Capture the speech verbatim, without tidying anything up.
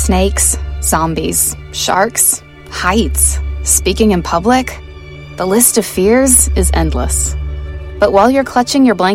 Snakes, zombies, sharks, heights, speaking in public. The list of fears is endless. But while you're clutching your blanket